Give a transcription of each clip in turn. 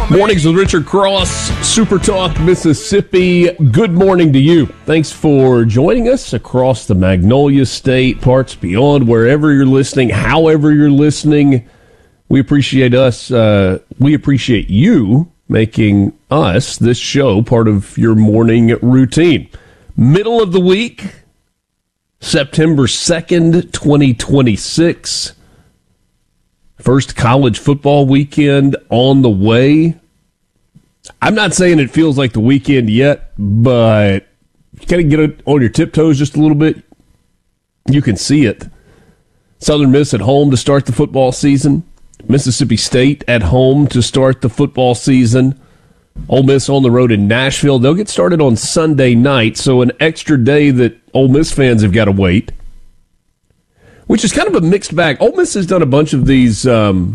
Mornings with Richard Cross, Super Talk, Mississippi. Good morning to you. Thanks for joining us across the Magnolia State, parts beyond, wherever you're listening, however you're listening. We appreciate us. We appreciate you making us, this show, part of your morning routine. Middle of the week, September 2nd, 2026. First college football weekend on the way. I'm not saying it feels like the weekend yet, but you kind of get it on your tiptoes just a little bit. You can see it. Southern Miss at home to start the football season. Mississippi State at home to start the football season. Ole Miss on the road in Nashville. They'll get started on Sunday night, so an extra day that Ole Miss fans have got to wait. Which is kind of a mixed bag. Ole Miss has done a bunch of these, a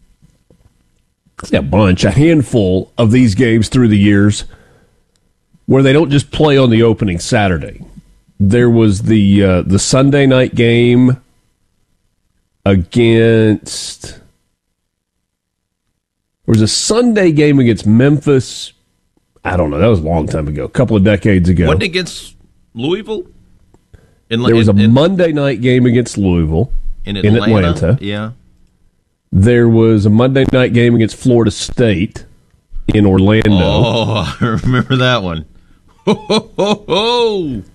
handful of these games through the years where they don't just play on the opening Saturday. There was the Sunday night game against... There was a Sunday game against Memphis. I don't know. That was a long time ago, a couple of decades ago. What, against Louisville? There was a Monday night game against Louisville in Atlanta. Yeah. There was a Monday night game against Florida State in Orlando. Oh, I remember that one. Ho, ho, ho, ho.